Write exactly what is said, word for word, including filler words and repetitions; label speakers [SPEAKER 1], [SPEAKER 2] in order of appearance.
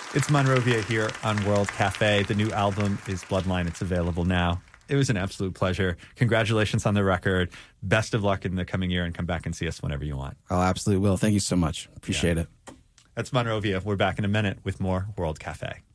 [SPEAKER 1] It's Monrovia here on World Cafe. The new album is Bloodline. It's available now. It was an absolute pleasure. Congratulations on the record. Best of luck in the coming year, and come back and see us whenever you want.
[SPEAKER 2] Oh, absolutely will. Thank you so much. Appreciate yeah. it.
[SPEAKER 1] That's Monrovia. We're back in a minute with more World Cafe.